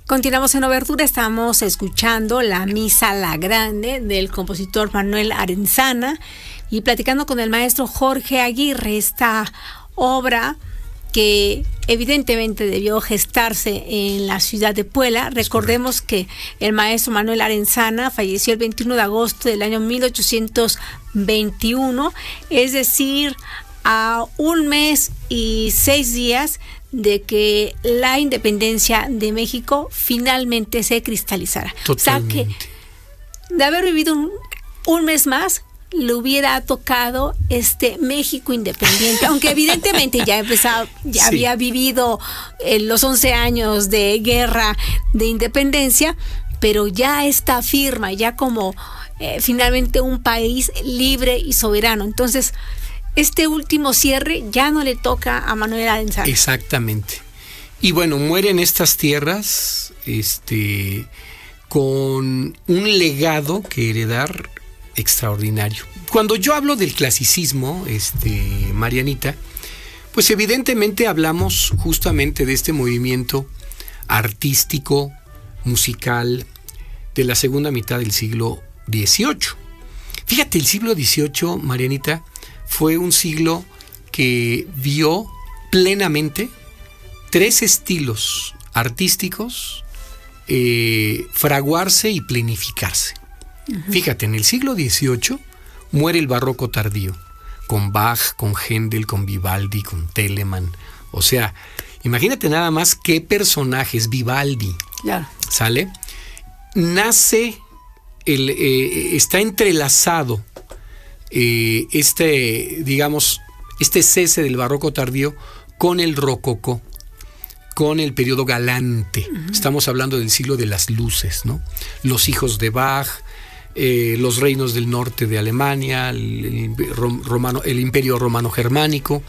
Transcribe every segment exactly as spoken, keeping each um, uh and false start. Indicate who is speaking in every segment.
Speaker 1: Continuamos en Obertura, estamos escuchando la Misa La Grande del compositor Manuel Arenzana y platicando con el maestro Jorge Aguirre, esta obra que evidentemente debió gestarse en la ciudad de Puebla. Recordemos que el maestro Manuel Arenzana falleció el veintiuno de agosto del año mil ochocientos veintiuno, es decir, a un mes y seis días de que la independencia de México finalmente se cristalizara.
Speaker 2: Totalmente.
Speaker 1: O sea que de haber vivido un, un mes más, le hubiera tocado este México independiente, aunque evidentemente ya empezaba, ya sí. había vivido eh, los once años de guerra de independencia, pero ya está firma, ya como eh, finalmente un país libre y soberano. Entonces, este último cierre ya no le toca a Manuel Arenzana.
Speaker 2: Exactamente. Y bueno, muere en estas tierras este, con un legado que heredar extraordinario. Cuando yo hablo del clasicismo, este, Marianita, pues evidentemente hablamos justamente de este movimiento artístico, musical, de la segunda mitad del siglo dieciocho. Fíjate, el siglo dieciocho, Marianita, fue un siglo que vio plenamente tres estilos artísticos eh, fraguarse y planificarse. Uh-huh. Fíjate, en el siglo dieciocho muere el barroco tardío, con Bach, con Händel, con Vivaldi, con Telemann. O sea, imagínate nada más qué personajes. Vivaldi,
Speaker 1: claro.
Speaker 2: ¿Sale? Nace, el, eh, está entrelazado Eh, este, digamos, este cese del barroco tardío con el rococó, con el periodo galante. Uh-huh. Estamos hablando del siglo de las luces, ¿no? Los hijos de Bach, eh, los reinos del norte de Alemania, el, el, romano, el imperio romano germánico,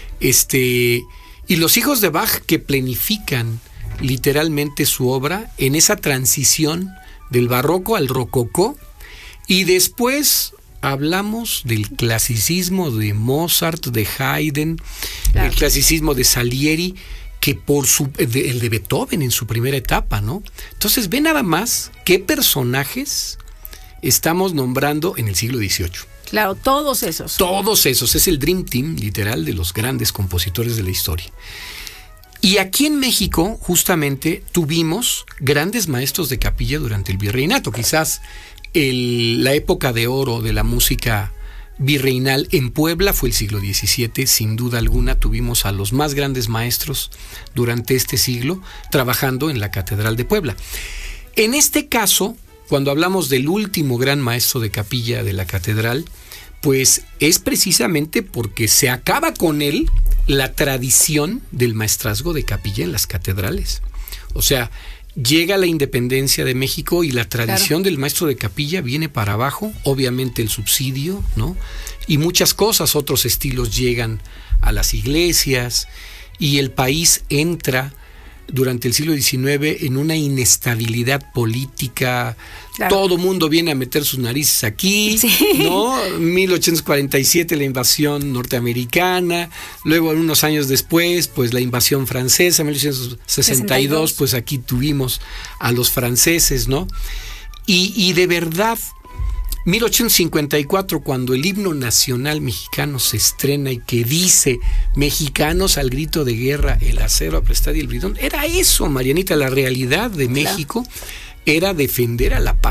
Speaker 2: este, y los hijos de Bach que planifican literalmente su obra en esa transición del barroco al rococó, y después hablamos del clasicismo de Mozart, de Haydn, claro. El clasicismo de Salieri, que por su de, el de Beethoven en su primera etapa, ¿no? Entonces ve nada más qué personajes estamos nombrando en el siglo dieciocho.
Speaker 1: Claro, todos esos.
Speaker 2: Todos esos, es el Dream Team, literal, de los grandes compositores de la historia. Y aquí en México, justamente, tuvimos grandes maestros de capilla durante el virreinato. Quizás El, la época de oro de la música virreinal en Puebla fue el siglo diecisiete, sin duda alguna. Tuvimos a los más grandes maestros durante este siglo trabajando en la Catedral de Puebla. En este caso, cuando hablamos del último gran maestro de capilla de la Catedral, pues es precisamente porque se acaba con él la tradición del maestrazgo de capilla en las catedrales. O sea, llega la independencia de México y la tradición, claro, del maestro de capilla viene para abajo, obviamente el subsidio, ¿no? Y muchas cosas, otros estilos llegan a las iglesias y el país entra durante el siglo diecinueve en una inestabilidad política. Claro. Todo mundo viene a meter sus narices aquí, sí, ¿no? mil ochocientos cuarenta y siete la invasión norteamericana, luego unos años después, pues la invasión francesa, mil ochocientos sesenta y dos, pues aquí tuvimos a los franceses, ¿no? Y, y de verdad, mil ochocientos cincuenta y cuatro, cuando el himno nacional mexicano se estrena y que dice mexicanos al grito de guerra, el acero aplastado y el bridón, era eso, Marianita, la realidad de México, claro, era defender a la paz.